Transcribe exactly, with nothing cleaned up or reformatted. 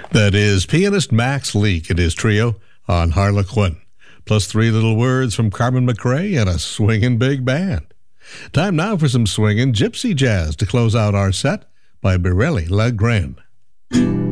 That is pianist Max Leake and his trio on Harlequin, plus three little words from Carmen McRae and a swinging big band. Time now for some swinging gypsy jazz to close out our set by Biréli Lagrène.